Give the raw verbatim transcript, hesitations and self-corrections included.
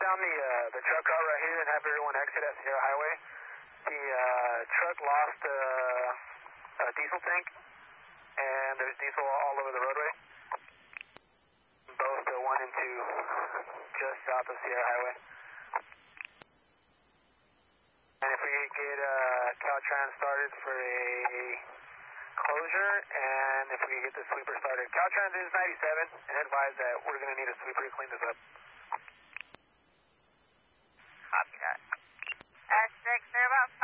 down the uh, the truck route right here and have everyone exit at Sierra Highway. The uh, truck lost uh, a diesel tank, and there's diesel all over the roadway. Both the one and two, just south of Sierra Highway. And if we could get uh, Caltrans started for a closure, and if we could get the sweeper started. Caltrans is ninety-seven, and advise that we're going to need a sweeper to clean this up. Copy that. S six, thereabouts.